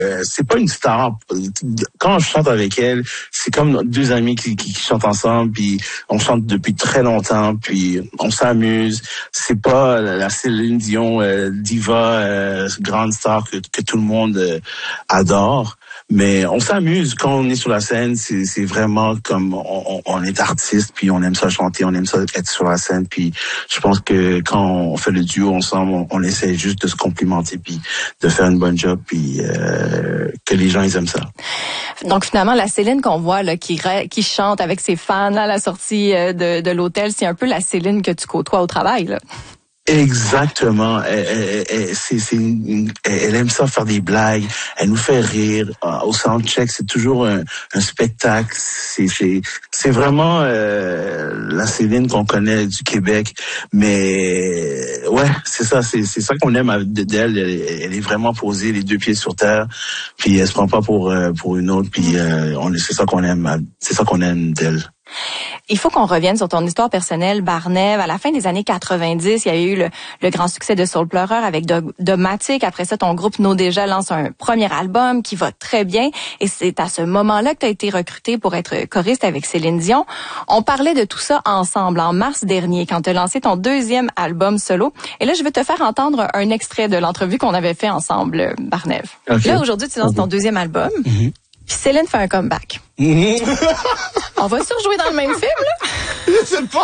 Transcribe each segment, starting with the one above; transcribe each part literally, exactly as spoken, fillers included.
euh, c'est pas une star. Quand je chante avec elle, c'est comme deux amis qui, qui, qui chantent ensemble, puis on chante depuis très longtemps, puis on s'amuse. C'est pas la Céline Dion euh, diva, euh, grande star que, que tout le monde euh, adore. Mais on s'amuse quand on est sur la scène. C'est, c'est vraiment comme on, on est artiste, puis on aime ça chanter, on aime ça être sur la scène. Puis je pense que quand on fait le duo ensemble, on, on essaie juste de se complimenter, puis de faire une bonne job, puis euh, que les gens ils aiment ça. Donc finalement, la Céline qu'on voit là, qui qui chante avec ses fans là, à la sortie de, de l'hôtel, c'est un peu la Céline que tu côtoies au travail, là. Exactement. Elle, elle, elle, c'est, c'est une, elle aime ça faire des blagues. Elle nous fait rire. Au soundcheck, c'est toujours un, un spectacle. C'est, c'est, c'est vraiment euh, la Céline qu'on connaît du Québec. Mais ouais, c'est ça. C'est, c'est ça qu'on aime d'elle. Elle, elle est vraiment posée, les deux pieds sur terre. Puis elle se prend pas pour pour une autre. Puis euh, on, c'est ça qu'on aime. C'est ça qu'on aime d'elle. Il faut qu'on revienne sur ton histoire personnelle, Barnève. À la fin des années quatre-vingt-dix, il y a eu le, le grand succès de Soul Pleureur avec Dogmatic. Après ça, ton groupe No Déjà lance un premier album qui va très bien. Et c'est à ce moment-là que tu as été recruté pour être choriste avec Céline Dion. On parlait de tout ça ensemble en mars dernier, quand tu as lancé ton deuxième album solo. Et là, je vais te faire entendre un extrait de l'entrevue qu'on avait fait ensemble, Barnève. Okay. Là, aujourd'hui, tu lances ton deuxième album. Mm-hmm. Puis Céline fait un comeback. Mmh. On va surjouer dans le même film, là? Je sais pas.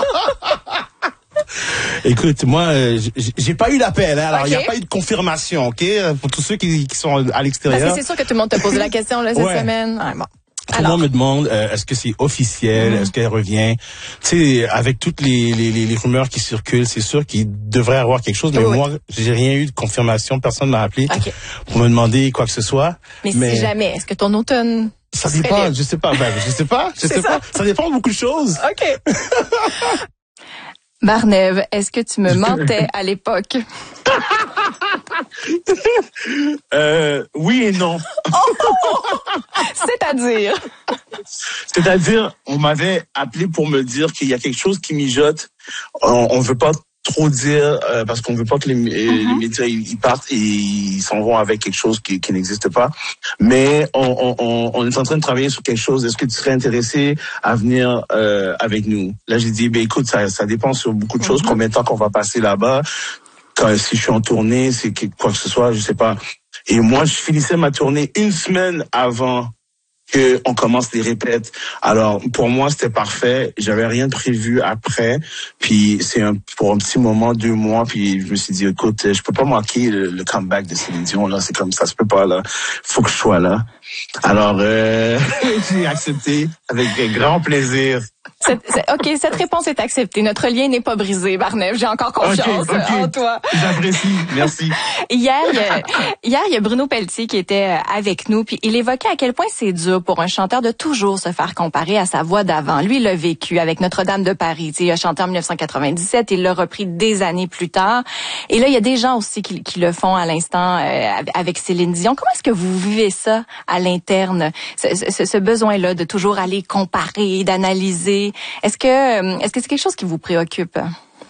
Écoute, moi, euh, j'ai pas eu l'appel, hein, alors il okay. n'y a pas eu de confirmation, ok, pour tous ceux qui, qui sont à l'extérieur. Parce que c'est sûr que tout le monde te pose la question là, cette ouais. semaine. Ouais, bon. Tout le monde me demande, euh, est-ce que c'est officiel, mmh. est-ce qu'elle revient? Tu sais, avec toutes les, les, les, les rumeurs qui circulent, c'est sûr qu'il devrait avoir quelque chose, mais oui. moi, j'ai rien eu de confirmation, personne m'a appelé okay. pour me demander quoi que ce soit. Mais, mais si jamais, est-ce que ton automne... Ça dépend, je sais pas, ben, je sais pas, je sais ça? pas. Ça dépend de beaucoup de choses. OK. Barnève, est-ce que tu me mentais à l'époque? euh, oui et non. C'est-à-dire? C'est-à-dire, on m'avait appelé pour me dire qu'il y a quelque chose qui mijote. On, on veut pas trop dire euh, parce qu'on veut pas que les, mm-hmm. les médias ils, ils partent et ils s'en vont avec quelque chose qui, qui n'existe pas. Mais on, on, on est en train de travailler sur quelque chose. Est-ce que tu serais intéressé à venir euh, avec nous? Là, j'ai dit, ben écoute, ça, ça dépend sur beaucoup de choses. Mm-hmm. Combien de temps qu'on va passer là-bas? Quand, si je suis en tournée, c'est quoi que ce soit, je sais pas. Et moi, je finissais ma tournée une semaine avant que on commence les répètes. Alors pour moi c'était parfait, j'avais rien prévu après, puis c'est un pour un petit moment, deux mois, puis je me suis dit écoute, je peux pas manquer le, le comeback de Céline Dion là, c'est comme ça, ça se peut pas là, faut que je sois là. Alors euh, j'ai accepté avec grand plaisir. C'est, c'est, OK, cette réponse est acceptée. Notre lien n'est pas brisé, Barnève. J'ai encore confiance okay, okay. en toi. J'apprécie. Merci. Hier, il y a, hier, il y a Bruno Pelletier qui était avec nous, puis il évoquait à quel point c'est dur pour un chanteur de toujours se faire comparer à sa voix d'avant. Lui, il l'a vécu avec Notre-Dame de Paris. T'sais, il a chanté en dix-neuf cent quatre-vingt-dix-sept, il l'a repris des années plus tard. Et là, il y a des gens aussi qui, qui le font à l'instant euh, avec Céline Dion. Comment est-ce que vous vivez ça à l'interne, ce, ce, ce besoin-là de toujours aller comparer, d'analyser? Est-ce que est-ce que c'est quelque chose qui vous préoccupe?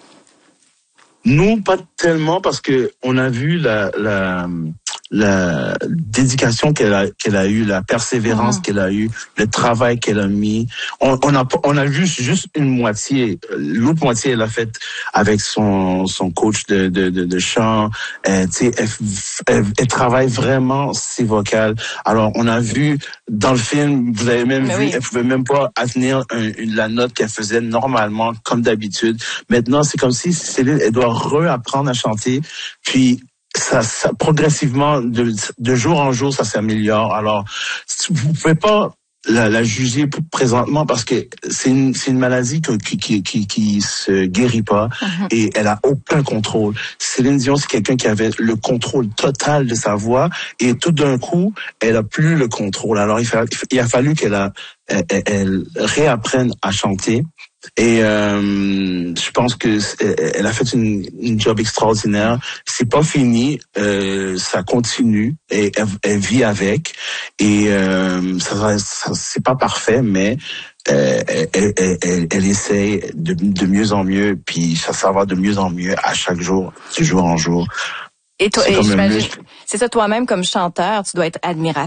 Non, pas tellement, parce que on a vu la la la dédication qu'elle a qu'elle a eue, la persévérance mmh. qu'elle a eue, le travail qu'elle a mis. On, on a on a vu juste une moitié. L'autre moitié, elle a fait avec son son coach de de de, de chant. Euh, tu sais, elle, elle, elle travaille vraiment ses vocales. Alors, on a vu dans le film, vous avez même Mais vu, oui. elle pouvait même pas atteindre un, une, la note qu'elle faisait normalement, comme d'habitude. Maintenant, c'est comme si Céline, elle doit réapprendre à chanter, puis Ça, ça progressivement de, de jour en jour ça s'améliore. Alors vous pouvez pas la, la juger présentement parce que c'est une c'est une maladie qui qui qui qui se guérit pas uh-huh. et elle a aucun contrôle. Céline Dion, c'est quelqu'un qui avait le contrôle total de sa voix et tout d'un coup elle a plus le contrôle. Alors il, fa, il a fallu qu'elle a elle, elle réapprenne à chanter. Et euh, je pense que elle a fait une, une job extraordinaire. C'est pas fini, euh, ça continue et elle, elle vit avec. Et euh, ça, ça c'est pas parfait, mais euh, elle, elle, elle, elle essaie de, de mieux en mieux. Puis ça, ça va de mieux en mieux à chaque jour, de jour en jour. Et toi, et j'imagine, c'est ça, toi-même comme chanteur, tu dois être admiratif